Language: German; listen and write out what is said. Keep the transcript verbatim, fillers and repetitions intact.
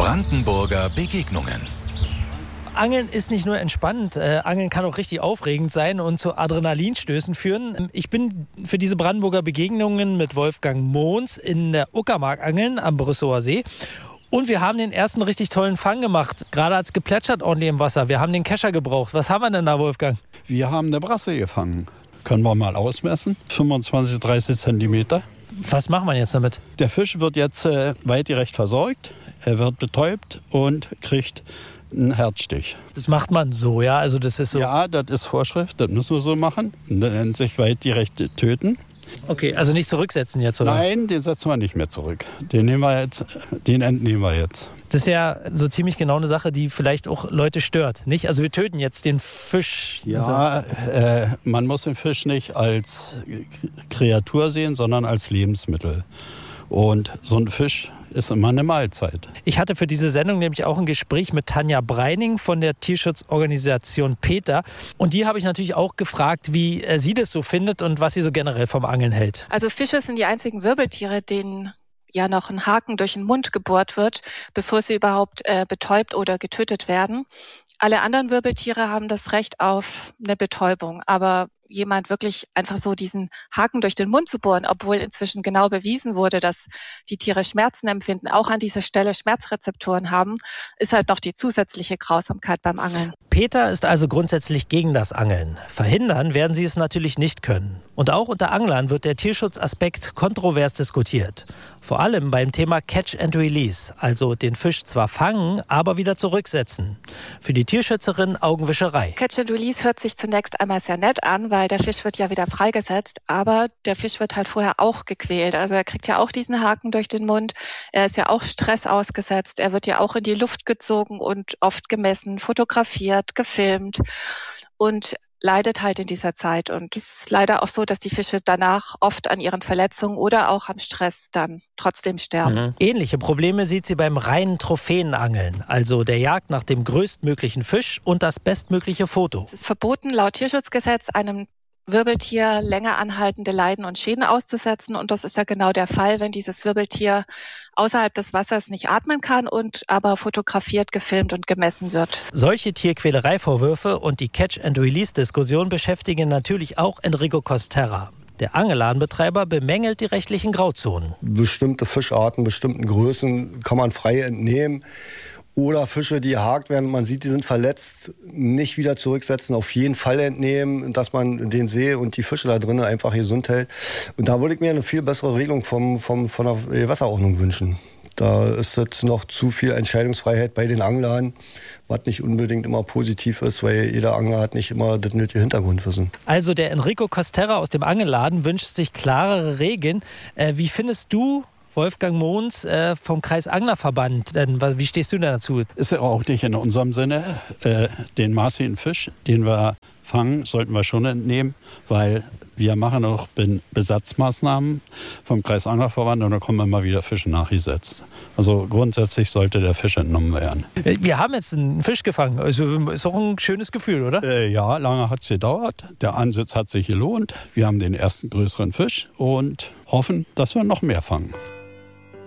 Brandenburger Begegnungen. Angeln ist nicht nur entspannend, äh, Angeln kann auch richtig aufregend sein und zu Adrenalinstößen führen. Ich bin für diese Brandenburger Begegnungen mit Wolfgang Mohns in der Uckermark angeln am Brüsseler See. Und wir haben den ersten richtig tollen Fang gemacht. Gerade hat es geplätschert ordentlich im Wasser. Wir haben den Kescher gebraucht. Was haben wir denn da, Wolfgang? Wir haben eine Brasse gefangen. Können wir mal ausmessen. fünfundzwanzig, dreißig Zentimeter. Was macht man jetzt damit? Der Fisch wird jetzt äh, weitgerecht versorgt. Er wird betäubt und kriegt einen Herzstich. Das macht man so, ja? Also das ist so. Ja, das ist Vorschrift. Das müssen wir so machen. Das nennt sich weitgerecht töten. Okay, also nicht zurücksetzen jetzt, oder? Nein, den setzen wir nicht mehr zurück. Den nehmen wir jetzt, den entnehmen wir jetzt. Das ist ja so ziemlich genau eine Sache, die vielleicht auch Leute stört, nicht? Also wir töten jetzt den Fisch. Ja, also. äh, man muss den Fisch nicht als Kreatur sehen, sondern als Lebensmittel. Und so ein Fisch ist immer eine Mahlzeit. Ich hatte für diese Sendung nämlich auch ein Gespräch mit Tanja Breining von der Tierschutzorganisation PETA. Und die habe ich natürlich auch gefragt, wie sie das so findet und was sie so generell vom Angeln hält. Also Fische sind die einzigen Wirbeltiere, denen ja noch ein Haken durch den Mund gebohrt wird, bevor sie überhaupt äh, betäubt oder getötet werden. Alle anderen Wirbeltiere haben das Recht auf eine Betäubung, aber jemand wirklich einfach so diesen Haken durch den Mund zu bohren, obwohl inzwischen genau bewiesen wurde, dass die Tiere Schmerzen empfinden, auch an dieser Stelle Schmerzrezeptoren haben, ist halt noch die zusätzliche Grausamkeit beim Angeln. PETA ist also grundsätzlich gegen das Angeln. Verhindern werden sie es natürlich nicht können. Und auch unter Anglern wird der Tierschutzaspekt kontrovers diskutiert. Vor allem beim Thema Catch and Release, also den Fisch zwar fangen, aber wieder zurücksetzen. Für die Tierschützerin Augenwischerei. Catch and Release hört sich zunächst einmal sehr nett an, weil der Fisch wird ja wieder freigesetzt, aber der Fisch wird halt vorher auch gequält. Also er kriegt ja auch diesen Haken durch den Mund, er ist ja auch Stress ausgesetzt, er wird ja auch in die Luft gezogen und oft gemessen, fotografiert, gefilmt und leidet halt in dieser Zeit. Und es ist leider auch so, dass die Fische danach oft an ihren Verletzungen oder auch am Stress dann trotzdem sterben. Mhm. Ähnliche Probleme sieht sie beim reinen Trophäenangeln, also der Jagd nach dem größtmöglichen Fisch und das bestmögliche Foto. Es ist verboten, laut Tierschutzgesetz einem Wirbeltier länger anhaltende Leiden und Schäden auszusetzen. Und das ist ja genau der Fall, wenn dieses Wirbeltier außerhalb des Wassers nicht atmen kann und aber fotografiert, gefilmt und gemessen wird. Solche Tierquälereivorwürfe und die Catch-and-Release-Diskussion beschäftigen natürlich auch Enrico Costerra. Der Angelladenbetreiber bemängelt die rechtlichen Grauzonen. Bestimmte Fischarten, bestimmten Größen kann man frei entnehmen. Oder Fische, die gehakt werden, man sieht, die sind verletzt, nicht wieder zurücksetzen, auf jeden Fall entnehmen, dass man den See und die Fische da drin einfach gesund hält. Und da würde ich mir eine viel bessere Regelung vom, vom, von der Gewässerordnung wünschen. Da ist jetzt noch zu viel Entscheidungsfreiheit bei den Anglern, was nicht unbedingt immer positiv ist, weil jeder Angler hat nicht immer das nötige Hintergrundwissen. Also der Enrico Costerra aus dem Angelladen wünscht sich klarere Regeln. Äh, wie findest du, Wolfgang Mohns äh, vom Kreisanglerverband, denn wie stehst du dazu? Ist ja auch nicht in unserem Sinne. Äh, den maßigen Fisch, den wir fangen, sollten wir schon entnehmen, weil wir machen auch Besatzmaßnahmen vom Kreisanglerverband und da kommen immer wieder Fische nachgesetzt. Also grundsätzlich sollte der Fisch entnommen werden. Wir haben jetzt einen Fisch gefangen, also ist auch ein schönes Gefühl, oder? Äh, ja, lange hat es gedauert. Der Ansitz hat sich gelohnt. Wir haben den ersten größeren Fisch und hoffen, dass wir noch mehr fangen.